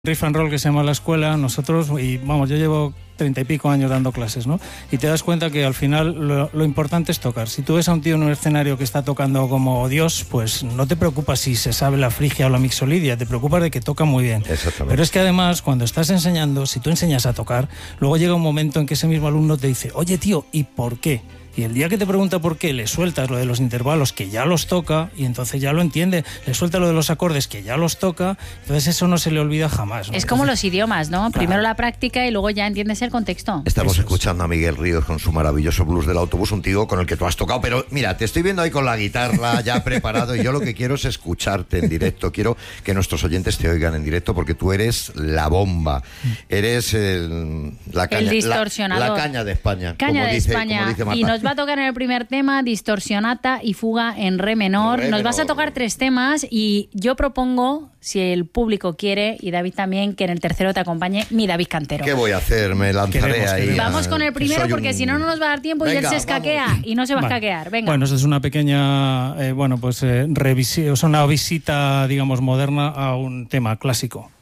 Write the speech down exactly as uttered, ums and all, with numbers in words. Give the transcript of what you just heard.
Riff and Roll, que se llama la escuela, nosotros, y vamos, yo llevo treinta y pico años dando clases, ¿no? Y te das cuenta que al final lo, lo importante es tocar. Si tú ves a un tío en un escenario que está tocando como Dios, pues no te preocupas si se sabe la frigia o la mixolidia, te preocupas de que toca muy bien. Exactamente. Pero es que además, cuando estás enseñando, si tú enseñas a tocar, luego llega un momento en que ese mismo alumno te dice, oye tío, ¿y por qué? Y el día que te pregunta por qué, le sueltas lo de los intervalos, que ya los toca, y entonces ya lo entiende, le suelta lo de los acordes, que ya los toca, entonces eso no se le olvida jamás, ¿no? Es como entonces, los idiomas, ¿no? claro. Primero la práctica y luego ya entiendes el contexto. Estamos Eso es. escuchando a Miguel Ríos con su maravilloso blues del autobús, un tío con el que tú has tocado, pero mira, te estoy viendo ahí con la guitarra ya preparado y yo lo que quiero es escucharte en directo, quiero que nuestros oyentes te oigan en directo porque tú eres la bomba, eres el, la caña, el distorsionador. La, la caña de España. Caña como de dice, España. como dice Marta. Y nos va a tocar en el primer tema Distorsionata y Fuga en Re menor. Re nos menor. vas a tocar tres temas y yo propongo, si el público quiere, y David también, que en el tercero te acompañe mi David Cantero. ¿Qué voy a hacer? Me lanzaré Queremos, ahí. queremos. a- Vamos con el primero soy porque un- si no, no nos va a dar tiempo y Venga, él se escaquea vamos. y no se va Vale. a escaquear. Venga. Bueno, eso es una pequeña, eh, bueno, pues eh, revisi- o sea, una visita, digamos, moderna a un tema clásico.